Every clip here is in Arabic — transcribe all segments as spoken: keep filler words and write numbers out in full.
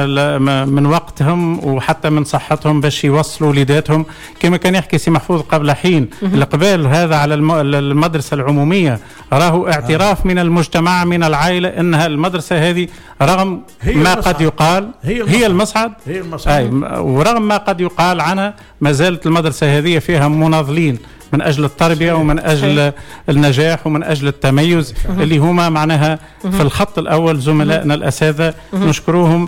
من وقتهم وحتى من صحتهم باش يوصلوا وليداتهم. كما كان يحكي سي محفوظ قبل حين، الإقبال هذا على المدرسة العمومية راهو اعتراف من المجتمع من العائلة أنها المدرسة هذه رغم ما قد يقال هي, هي المصعد, هي المصعد. أي ورغم ما قد يقال عنها ما زالت المدرسة هذه فيها مناضلين من أجل التربية ومن أجل النجاح ومن أجل التميز اللي هما معناها في الخط الأول زملائنا الأساتذة نشكروهم،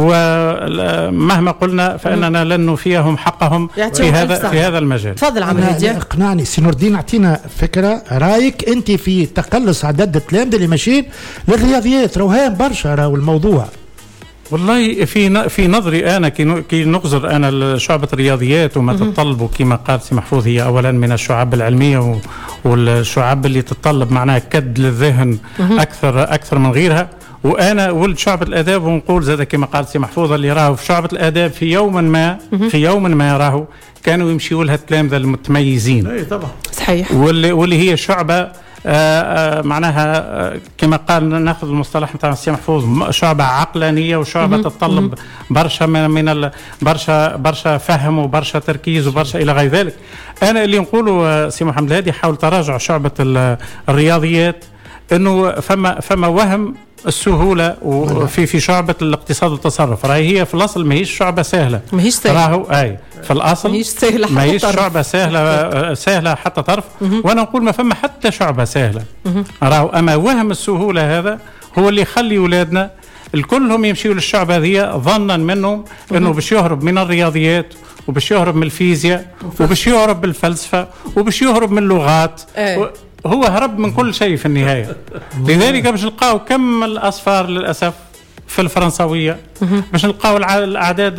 ومهما قلنا فإننا لن نوفيهم حقهم في هذا في هذا المجال. تفضل عم هدية. اقنعني سي نور الدين، اعطينا فكرة رايك أنت في تقلص عدد التلامذة اللي ماشيين للرياضيات، راهو هام برشا راهو الموضوع. والله في في نظري انا كي نغزر انا شعبة الرياضيات وما تتطلبوا كما قال سي محفوظ هي اولا من الشعب العلميه والشعب اللي تتطلب معناها كد للذهن اكثر اكثر من غيرها. وانا ولد شعبة الاداب ونقول زاد كما قال سي محفوظ اللي راهو في شعبة الاداب في يوم ما في يوم ما راهو كانوا يمشيوا لها التلامذه المتميزين. اي طبعا صحيح. واللي, واللي هي شعبة آآ آآ معناها آآ كما قال ناخذ المصطلح نتاع السي محفوظ شعبة عقلانية وشعبة تتطلب برشا من, من برشا برشا فهم وبرشا تركيز وبرشا إلى غير ذلك. أنا اللي نقوله سي محمد الهادي حاول تراجع شعبة الرياضيات إنه فما فما وهم السهولة وفي في شعبة الاقتصاد والتصرف. راهي هي في الأصل ماهيش شعبة سهلة، ماهيش سهلة راهو أي في الأصل ماهيش سهلة، ماهيش شعبة سهلة سهلة حتى طرف. وأنا نقول ما فما حتى شعبة سهلة راهو، أما وهم السهولة هذا هو اللي يخلي أولادنا الكلهم يمشيوا للشعبة هذه ظنا منهم إنه باش يهرب من الرياضيات وباش يهرب من الفيزياء وباش يهرب بالفلسفة وباش يهرب من اللغات. هو هرب من كل شيء في النهاية. لذلك باش نلقاو كم الأصفار للأسف في الفرنسوية، باش نلقاو الأعداد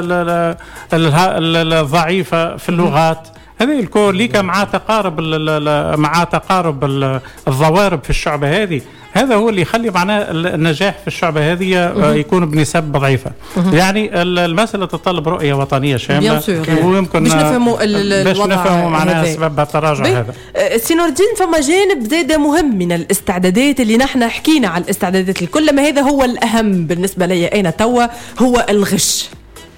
الضعيفة في اللغات. هذه الكل ليك مع تقارب مع تقارب الضوارب في الشعبة هذه، هذا هو اللي يخلي معناه النجاح في الشعبة هذه يكون بنسب ضعيفة. يعني المسألة تتطلب رؤية وطنية شاملة ويمكن باش نفهموا باش نفهموا معناها سبب التراجع هذا. سي نور الدين فما جانب زاد مهم من الاستعدادات اللي نحن حكينا على الاستعدادات الكل، ما هذا هو الأهم بالنسبة لي أنا توا هو الغش.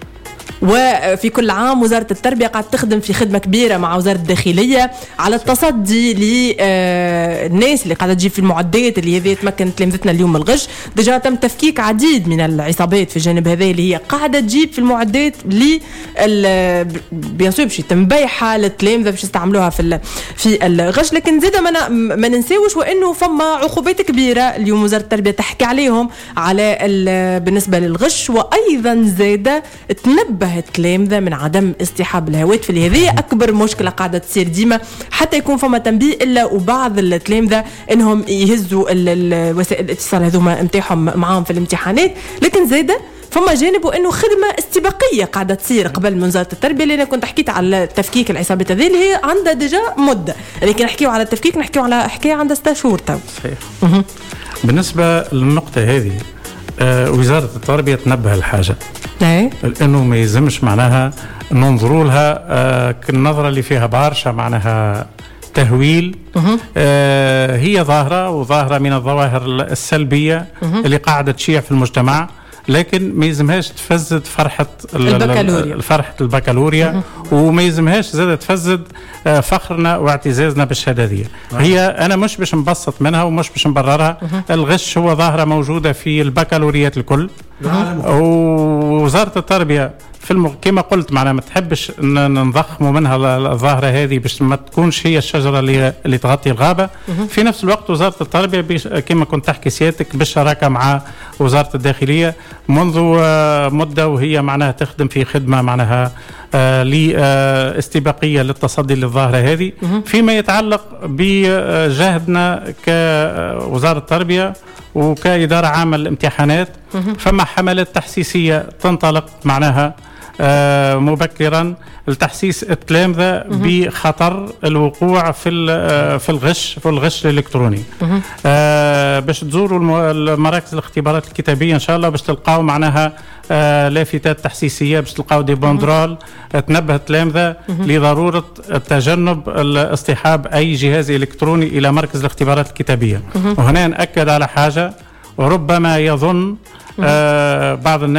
وفي كل عام وزارة التربية قاعد تخدم في خدمة كبيرة مع وزارة الداخلية على التصدي للناس اللي قاعدة تجيب في المعدات اللي هذه تمكن تلامذتنا اليوم من الغش. ديجا تم تفكيك عديد من العصابات في الجانب هذا اللي هي قاعدة تجيب في المعدات اللي بيان سور باش يتم بيعها للتلامذة باش يستعملوها في في الغش. لكن زيدا ما ما ننساوش وانه فما عقوبات كبيرة اليوم وزارة التربية تحكي عليهم على بالنسبة للغش. وايضا زيدا تنبه التلامذة من عدم اصطحاب الهواتف اللي هذه أكبر مشكلة قاعدة تصير ديما، حتى يكون فما تنبيه إلا وبعض التلامذة إنهم يهزوا وسائل الاتصال هذوما امتاحهم معاهم في الامتحانات. لكن زيادة فما جانب وإنه خدمة استباقية قاعدة تصير قبل من وزارة التربية، لأن كنت حكيت على تفكيك العصابات هذه اللي هي عندها ديجا مدة، لكن نحكيو على التفكيك نحكيو على حكاية عندها ستة شهور تو. صحيح. بالنسبة للنقطة هذه آه وزارة التربية تنبه الحاجة لأنه ما يلزمش معناها ننظروا لها آه كالنظرة اللي فيها برشا معناها تهويل. آه هي ظاهرة وظاهرة من الظواهر السلبية اللي قاعدة تشيع في المجتمع، لكن ما يلزمهاش تفزد فرحة البكالوريا فرحة البكالوريا وما يلزمهاش زاد تفزد فخرنا واعتزازنا بالشهادة دي. هي أنا مش باش نبسط منها ومش باش نبررها. الغش هو ظاهرة موجودة في البكالوريات الكل، ووزارة التربية في الم... كما قلت معنا ما تحبش نضخموا منها الظاهرة هذه باش ما تكونش هي الشجرة اللي, اللي تغطي الغابة. في نفس الوقت وزارة التربية بيش... كما كنت تحكي سيادتك بالشراكة مع وزارة الداخلية منذ مدة وهي معناها تخدم في خدمة معناها آه لاستباقية للتصدي للظاهرة هذه فيما يتعلق بجهدنا كوزارة التربية وكإدارة عامة للامتحانات. فما حملات تحسيسية تنطلق معناها آه مبكرا لتحسيس التلامذة بخطر الوقوع في في الغش في الغش الإلكتروني. آه باش تزوروا المراكز الاختبارات الكتابية إن شاء الله باش تلقاو معناها آه لافتات تحسيسية باش تلقاو دي باندرول تنبه التلامذة لضرورة تجنب اصطحاب أي جهاز إلكتروني إلى مركز الاختبارات الكتابية. وهنا نأكد على حاجة وربما يظن آه بعض الناس